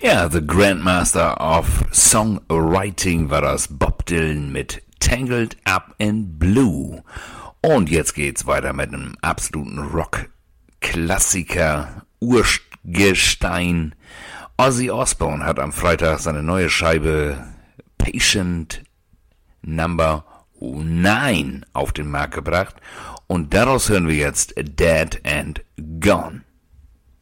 Ja, The Grandmaster of Songwriting war das, Bob Dylan mit Tangled Up in Blue. Und jetzt geht's weiter mit einem absoluten Rock-Klassiker, Urgestein. Ozzy Osbourne hat am Freitag seine neue Scheibe Patient Number 9 auf den Markt gebracht. Und daraus hören wir jetzt Dead and Gone.